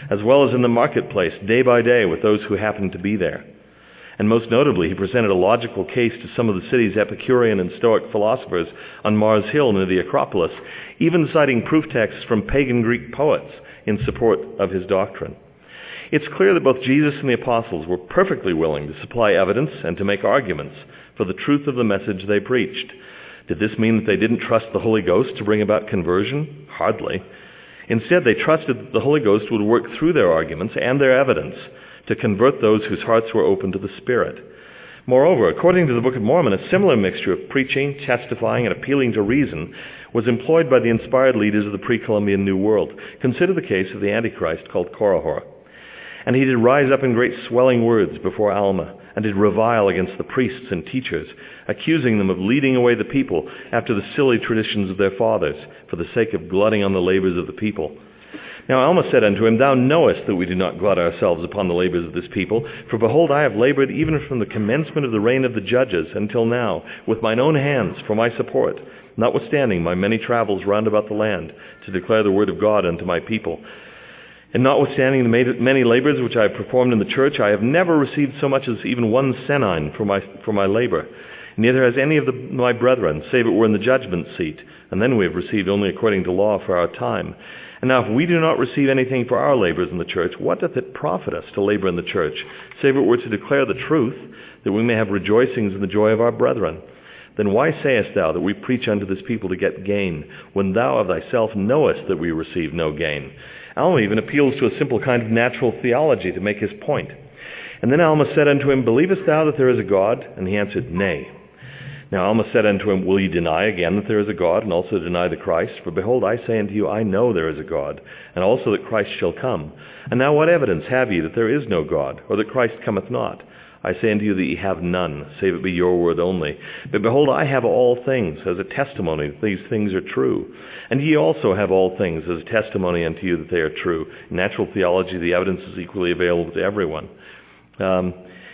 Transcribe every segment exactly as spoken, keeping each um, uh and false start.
as well as in the marketplace, day by day, with those who happened to be there. And most notably, he presented a logical case to some of the city's Epicurean and Stoic philosophers on Mars Hill near the Acropolis, even citing proof texts from pagan Greek poets in support of his doctrine. It's clear that both Jesus and the apostles were perfectly willing to supply evidence and to make arguments for the truth of the message they preached. Did this mean that they didn't trust the Holy Ghost to bring about conversion? Hardly. Instead, they trusted that the Holy Ghost would work through their arguments and their evidence to convert those whose hearts were open to the Spirit. Moreover, according to the Book of Mormon, a similar mixture of preaching, testifying, and appealing to reason was employed by the inspired leaders of the pre-Columbian New World. Consider the case of the Antichrist called Korihor. And he did rise up in great swelling words before Alma, and did revile against the priests and teachers, accusing them of leading away the people after the silly traditions of their fathers, for the sake of glutting on the labors of the people. Now Alma said unto him, Thou knowest that we do not glut ourselves upon the labors of this people, for behold, I have labored even from the commencement of the reign of the judges until now, with mine own hands for my support, notwithstanding my many travels round about the land, to declare the word of God unto my people. And notwithstanding the many labors which I have performed in the church, I have never received so much as even one senine for my for my labor. Neither has any of the, my brethren, save it were in the judgment seat, and then we have received only according to law for our time. And now if we do not receive anything for our labors in the church, what doth it profit us to labor in the church, save it were to declare the truth, that we may have rejoicings in the joy of our brethren? Then why sayest thou that we preach unto this people to get gain, when thou of thyself knowest that we receive no gain? Alma even appeals to a simple kind of natural theology to make his point. And then Alma said unto him, Believest thou that there is a God? And he answered, Nay. Now Alma said unto him, Will ye deny again that there is a God, and also deny the Christ? For behold, I say unto you, I know there is a God, and also that Christ shall come. And now what evidence have ye that there is no God, or that Christ cometh not? I say unto you that ye have none, save it be your word only. But behold, I have all things as a testimony that these things are true. And ye also have all things as a testimony unto you that they are true. In natural theology, the evidence is equally available to everyone. Um,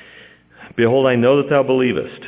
behold, I know that thou believest,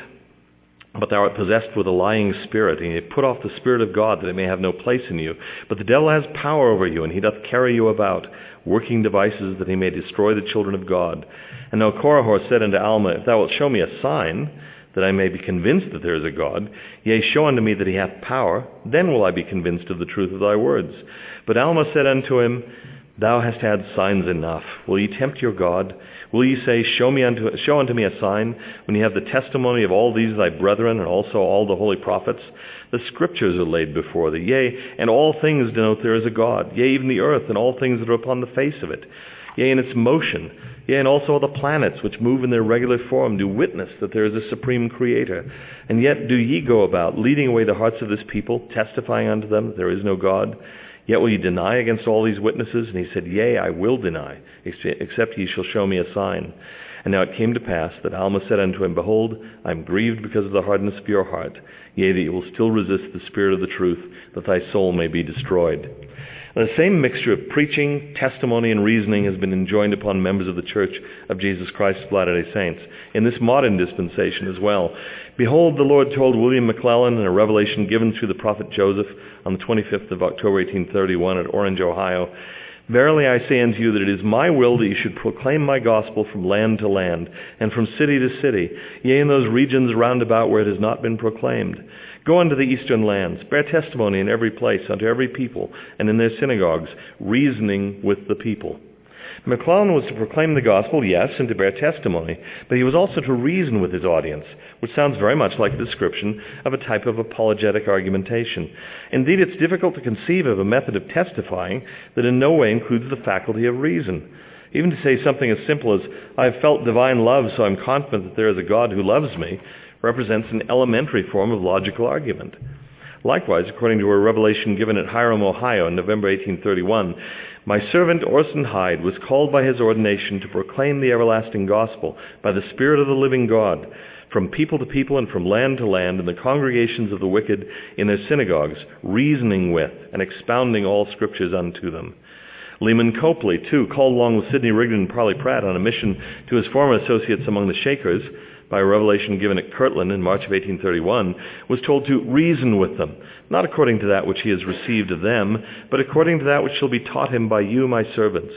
but thou art possessed with a lying spirit, and ye have put off the Spirit of God, that it may have no place in you. But the devil has power over you, and he doth carry you about, working devices that he may destroy the children of God. And now Korihor said unto Alma, If thou wilt show me a sign, that I may be convinced that there is a God, yea, show unto me that he hath power, then will I be convinced of the truth of thy words. But Alma said unto him, Thou hast had signs enough. Will ye tempt your God? Will ye say, Show me unto show unto me a sign, when ye have the testimony of all these thy brethren, and also all the holy prophets? The scriptures are laid before thee, yea, and all things denote there is a God, yea, even the earth, and all things that are upon the face of it, yea, in its motion, yea, and also all the planets which move in their regular form do witness that there is a supreme Creator. And yet do ye go about, leading away the hearts of this people, testifying unto them that there is no God? Yet will ye deny against all these witnesses? And he said, Yea, I will deny, except ye shall show me a sign. And now it came to pass that Alma said unto him, Behold, I am grieved because of the hardness of your heart, yea, that ye will still resist the spirit of the truth, that thy soul may be destroyed. And the same mixture of preaching, testimony, and reasoning has been enjoined upon members of the Church of Jesus Christ of Latter-day Saints in this modern dispensation as well. Behold, the Lord told William McClellan in a revelation given through the prophet Joseph on the twenty-fifth of October, eighteen thirty-one at Orange, Ohio, Verily I say unto you that it is my will that you should proclaim my gospel from land to land, and from city to city, yea, in those regions round about where it has not been proclaimed. Go unto the eastern lands, bear testimony in every place unto every people, and in their synagogues, reasoning with the people. McClellan was to proclaim the gospel, yes, and to bear testimony, but he was also to reason with his audience, which sounds very much like a description of a type of apologetic argumentation. Indeed, it's difficult to conceive of a method of testifying that in no way includes the faculty of reason. Even to say something as simple as, I have felt divine love, so I'm confident that there is a God who loves me, represents an elementary form of logical argument. Likewise, according to a revelation given at Hiram, Ohio in November eighteen thirty-one, my servant Orson Hyde was called by his ordination to proclaim the everlasting gospel by the Spirit of the living God, from people to people and from land to land, in the congregations of the wicked in their synagogues, reasoning with and expounding all scriptures unto them. Lehman Copley, too, called along with Sidney Rigdon and Parley Pratt on a mission to his former associates among the Shakers, by a revelation given at Kirtland in March of eighteen thirty-one, was told to reason with them, not according to that which he has received of them, but according to that which shall be taught him by you, my servants.